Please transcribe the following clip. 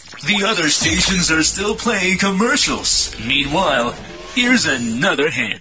The other stations are still playing commercials. Meanwhile, here's another hint.